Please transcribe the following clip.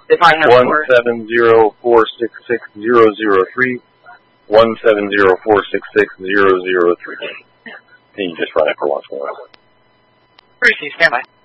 If I have 170466003, 170466003. Can you just run it for once more? Receive, stand by.